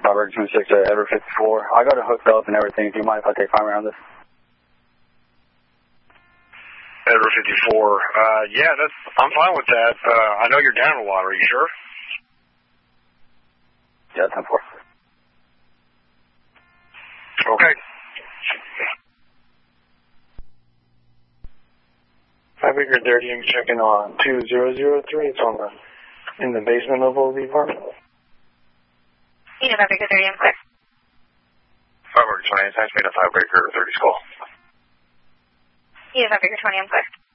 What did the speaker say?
Firebird 26 at Edward 54. I got a hookup and everything. Do you mind if I take time around this? Edward 54. Yeah, I'm fine with that. I know you're down a lot. Are you sure? Yeah, 10-4. Okay. Firebreaker 30, I'm checking on 2003. It's in the basement level of the apartment. Firebreaker 30, I'm clear. Firebreaker 20, thanks, made a Firebreaker 30 call. Firebreaker 20, I'm clear.